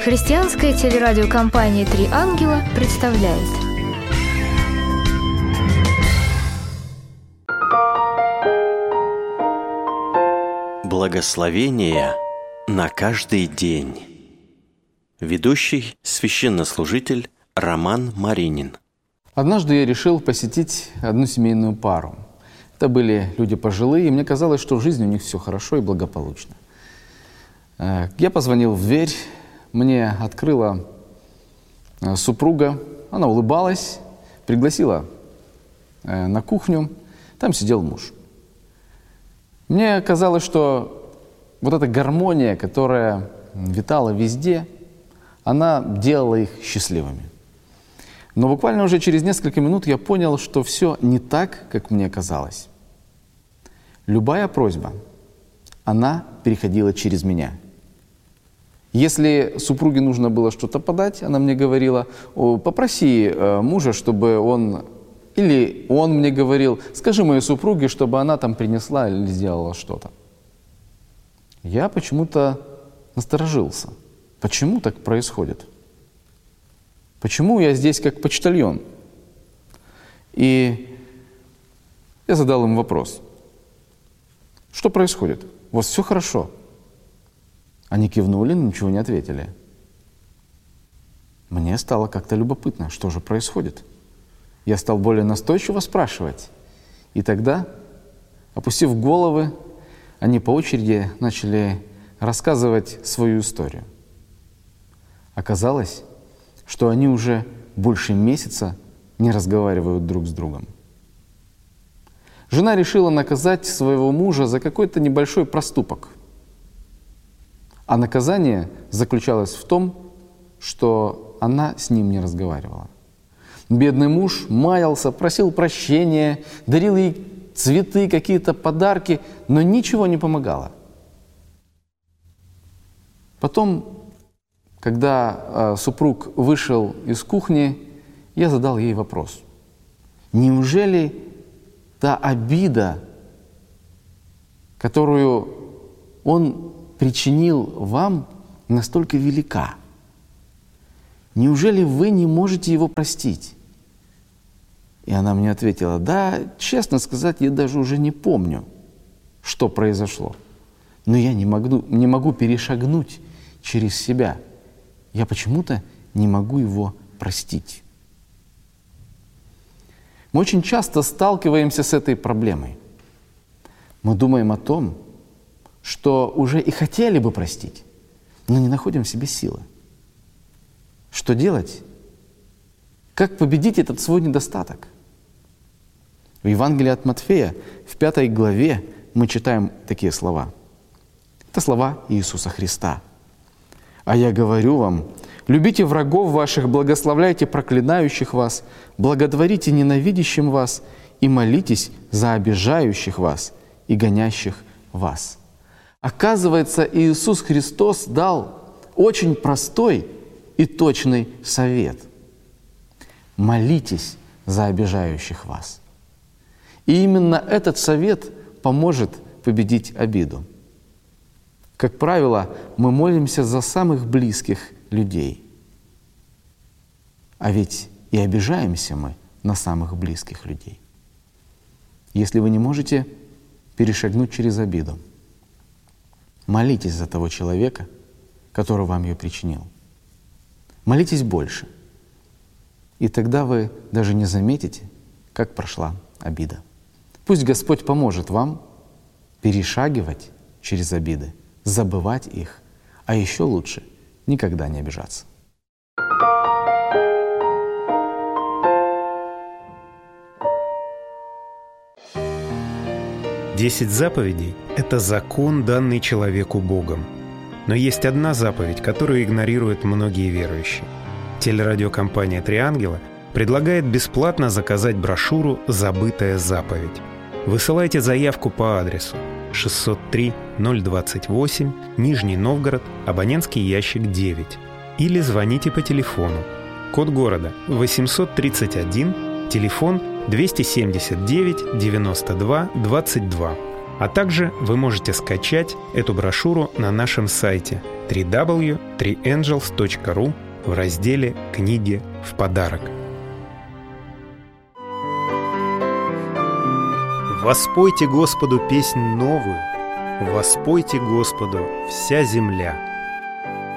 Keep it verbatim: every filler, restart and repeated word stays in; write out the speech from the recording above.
Христианская телерадиокомпания «Три ангела» представляет. Благословение на каждый день. Ведущий священнослужитель Роман Маринин. Однажды я решил посетить одну семейную пару. Это были люди пожилые, и мне казалось, что в жизни у них все хорошо и благополучно. Я позвонил в дверь, мне открыла супруга, она улыбалась, пригласила на кухню, там сидел муж. Мне казалось, что вот эта гармония, которая витала везде, она делала их счастливыми. Но буквально уже через несколько минут я понял, что все не так, как мне казалось. Любая просьба, она переходила через меня. Если супруге нужно было что-то подать, она мне говорила: попроси мужа, чтобы он... Или он мне говорил: скажи моей супруге, чтобы она там принесла или сделала что-то. Я почему-то насторожился. Почему так происходит? Почему я здесь как почтальон? И я задал им вопрос. Что происходит? У вас все хорошо? Они кивнули, но ничего не ответили. Мне стало как-то любопытно, что же происходит. Я стал более настойчиво спрашивать. И тогда, опустив головы, они по очереди начали рассказывать свою историю. Оказалось, что они уже больше месяца не разговаривают друг с другом. Жена решила наказать своего мужа за какой-то небольшой проступок. А наказание заключалось в том, что она с ним не разговаривала. Бедный муж маялся, просил прощения, дарил ей цветы, какие-то подарки, но ничего не помогало. Потом, когда э, супруг вышел из кухни, я задал ей вопрос. Неужели та обида, которую он причинил вам, настолько велика? Неужели вы не можете его простить? И она мне ответила: да, честно сказать, я даже уже не помню, что произошло. Но я не могу, не могу перешагнуть через себя. Я почему-то не могу его простить. Мы очень часто сталкиваемся с этой проблемой. Мы думаем о том, что уже и хотели бы простить, но не находим в себе силы. Что делать? Как победить этот свой недостаток? В Евангелии от Матфея, в пятой главе, мы читаем такие слова. Это слова Иисуса Христа. «А я говорю вам, любите врагов ваших, благословляйте проклинающих вас, благотворите ненавидящим вас и молитесь за обижающих вас и гонящих вас». Оказывается, Иисус Христос дал очень простой и точный совет. Молитесь за обижающих вас. И именно этот совет поможет победить обиду. Как правило, мы молимся за самых близких людей. А ведь и обижаемся мы на самых близких людей. Если вы не можете перешагнуть через обиду, молитесь за того человека, который вам ее причинил. Молитесь больше. И тогда вы даже не заметите, как прошла обида. Пусть Господь поможет вам перешагивать через обиды, забывать их, а еще лучше никогда не обижаться. Десять заповедей – это закон, данный человеку Богом. Но есть одна заповедь, которую игнорируют многие верующие. Телерадиокомпания «Три ангела» предлагает бесплатно заказать брошюру «Забытая заповедь». Высылайте заявку по адресу шестьсот три ноль двадцать восемь, Нижний Новгород, абонентский ящик девять. Или звоните по телефону. Код города восемьсот тридцать один, телефон двести семьдесят девять девяносто два двадцать два. А также вы можете скачать эту брошюру на нашем сайте дабл ю дабл ю дабл ю точка три энджелс точка ру в разделе «Книги в подарок». Воспойте Господу песнь новую, воспойте Господу вся земля.